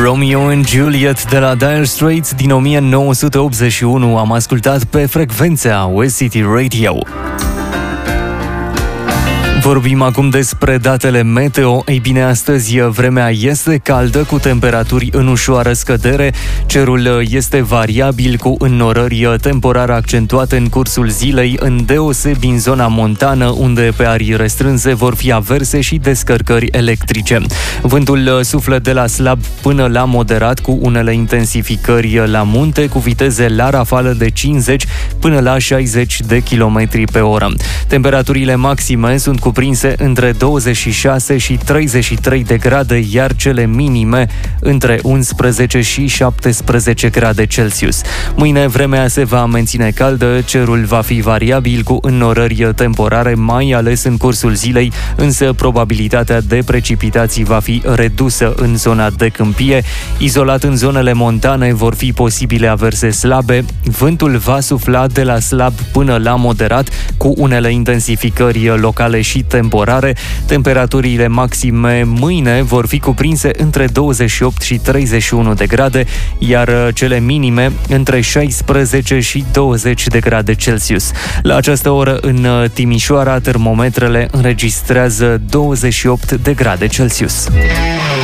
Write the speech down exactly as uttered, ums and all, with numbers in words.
Romeo and Juliet de la Dire Straits din o mie nouă sute optzeci și unu am ascultat pe frecvența West City Radio. Vorbim acum despre datele meteo. Ei bine, astăzi vremea este caldă, cu temperaturi în ușoară scădere. Cerul este variabil, cu înnorări temporar accentuate în cursul zilei, îndeosebi în zona montană, unde pe arii restrânse vor fi averse și descărcări electrice. Vântul suflă de la slab până la moderat, cu unele intensificări la munte, cu viteze la rafală de cincizeci până la șaizeci de kilometri pe oră. Temperaturile maxime sunt cuprinse între douăzeci și șase și treizeci și trei de grade, iar cele minime între unsprezece și șaptesprezece grade Celsius. Mâine vremea se va menține caldă, cerul va fi variabil, cu înnorări temporare, mai ales în cursul zilei, însă probabilitatea de precipitații va fi redusă în zona de câmpie. Izolat în zonele montane vor fi posibile averse slabe. Vântul va sufla de la slab până la moderat, cu unele intensificări locale și temporare. Temperaturile maxime mâine vor fi cuprinse între douăzeci și opt și treizeci și unu de grade, iar cele minime între șaisprezece și douăzeci de grade Celsius. La această oră în Timișoara termometrele înregistrează douăzeci și opt de grade Celsius.